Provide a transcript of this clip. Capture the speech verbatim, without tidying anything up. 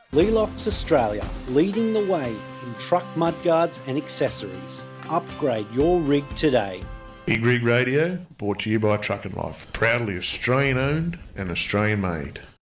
Lelox Australia, leading the way in truck mudguards and accessories. Upgrade your rig today. Big Rig Radio, brought to you by Truck and Life. Proudly Australian owned and Australian made.